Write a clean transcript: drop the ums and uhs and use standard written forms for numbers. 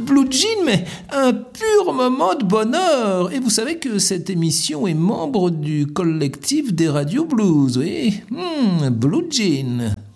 Blue Jean, mais un pur moment de bonheur. Et vous savez que cette émission est membre du collectif des radios blues, oui. Blue Jean.